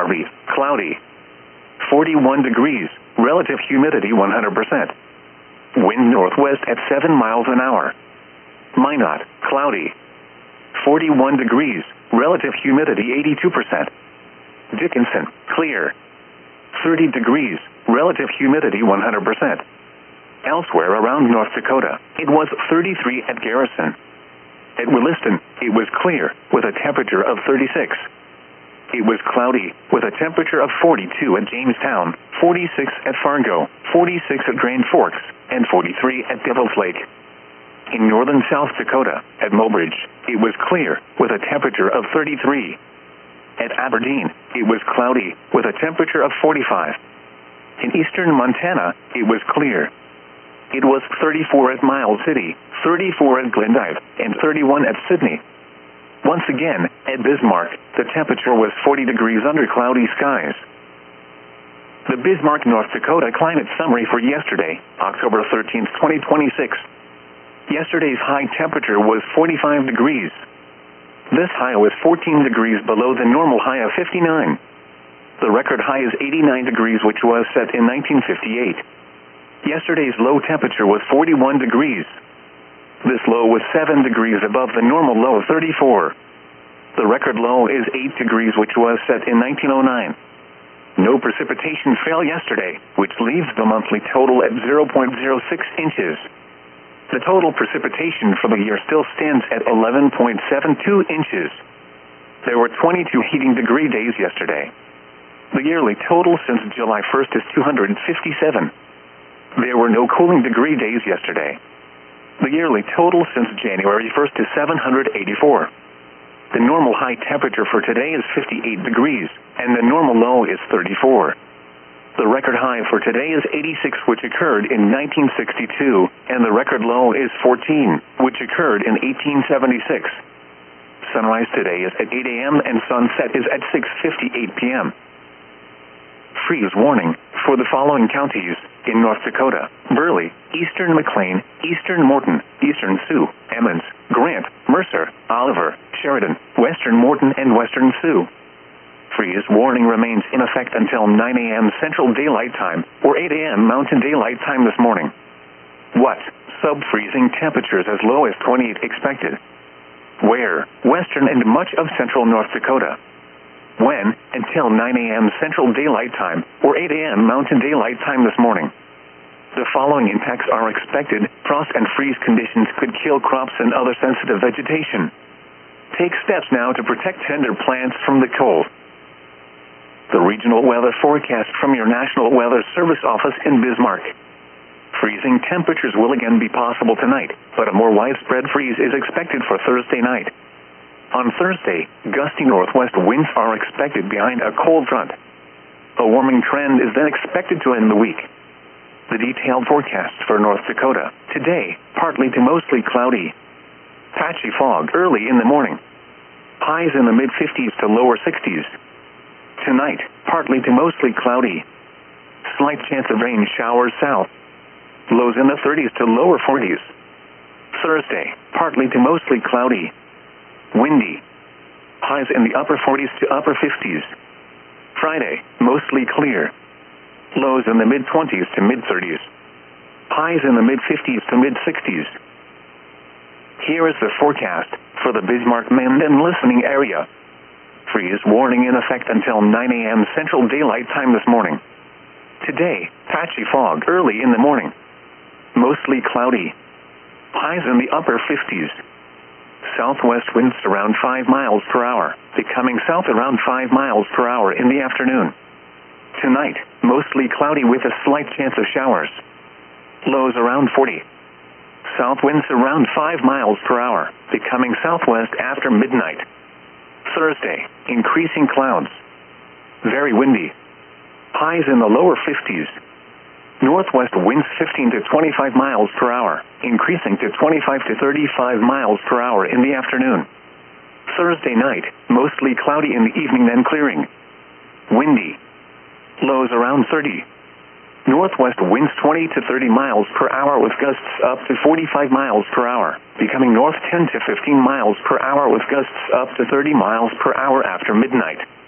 Harvey, cloudy. 41 degrees, relative humidity 100%. Wind northwest at 7 miles an hour. Minot, cloudy. 41 degrees, relative humidity 82%. Dickinson, clear. 30 degrees, relative humidity 100%. Elsewhere around North Dakota, it was 33 at Garrison. At Williston, it was clear, with a temperature of 36. It was cloudy, with a temperature of 42 at Jamestown, 46 at Fargo, 46 at Grand Forks, and 43 at Devil's Lake. In northern South Dakota, at Mobridge, it was clear, with a temperature of 33. At Aberdeen, it was cloudy, with a temperature of 45. In eastern Montana, it was clear. It was 34 at Miles City, 34 at Glendive, and 31 at Sydney. Once again, at Bismarck, the temperature was 40 degrees under cloudy skies. The Bismarck, North Dakota climate summary for yesterday, October 13, 2026. Yesterday's high temperature was 45 degrees. This high was 14 degrees below the normal high of 59. The record high is 89 degrees, which was set in 1958. Yesterday's low temperature was 41 degrees. This low was 7 degrees above the normal low of 34. The record low is 8 degrees, which was set in 1909. No precipitation fell yesterday, which leaves the monthly total at 0.06 inches. The total precipitation for the year still stands at 11.72 inches. There were 22 heating degree days yesterday. The yearly total since July 1st is 257. There were no cooling degree days yesterday. The yearly total since January 1st is 784. The normal high temperature for today is 58 degrees, and the normal low is 34. The record high for today is 86, which occurred in 1962, and the record low is 14, which occurred in 1876. Sunrise today is at 8 a.m. and sunset is at 6:58 p.m. Freeze warning for the following counties in North Dakota: Burley, eastern McLean, eastern Morton, eastern Sioux, Emmons, Grant, Mercer, Oliver, Sheridan, western Morton, and western Sioux. Freeze warning remains in effect until 9 a.m. Central Daylight Time or 8 a.m. Mountain Daylight Time this morning. What? Sub-freezing temperatures as low as 28 expected. Where? Western and much of central North Dakota. When? Until 9 a.m. Central Daylight Time or 8 a.m. Mountain Daylight Time this morning. The following impacts are expected. Frost and freeze conditions could kill crops and other sensitive vegetation. Take steps now to protect tender plants from the cold. The regional weather forecast from your National Weather Service office in Bismarck. Freezing temperatures will again be possible tonight, but a more widespread freeze is expected for Thursday night. On Thursday, gusty northwest winds are expected behind a cold front. A warming trend is then expected to end the week. The detailed forecast for North Dakota. Today, partly to mostly cloudy. Patchy fog early in the morning. Highs in the mid-50s to lower 60s. Tonight, partly to mostly cloudy. Slight chance of rain showers south. Lows in the 30s to lower 40s. Thursday, partly to mostly cloudy. Windy. Highs in the upper 40s to upper 50s. Friday, mostly clear. Lows in the mid-20s to mid-30s. Highs in the mid-50s to mid-60s. Here is the forecast for the Bismarck-Menden listening area. Freeze warning in effect until 9 a.m. Central Daylight Time this morning. Today, patchy fog early in the morning. Mostly cloudy. Highs in the upper 50s. Southwest winds around 5 miles per hour, becoming south around 5 miles per hour in the afternoon. Tonight, mostly cloudy with a slight chance of showers. Lows around 40. South winds around 5 miles per hour, becoming southwest after midnight. Thursday, increasing clouds. Very windy. Highs in the lower 50s. Northwest winds 15 to 25 miles per hour, increasing to 25 to 35 miles per hour in the afternoon. Thursday night, mostly cloudy in the evening, then clearing. Windy. Lows around 30. Northwest winds 20 to 30 miles per hour with gusts up to 45 miles per hour, becoming north 10 to 15 miles per hour with gusts up to 30 miles per hour after midnight.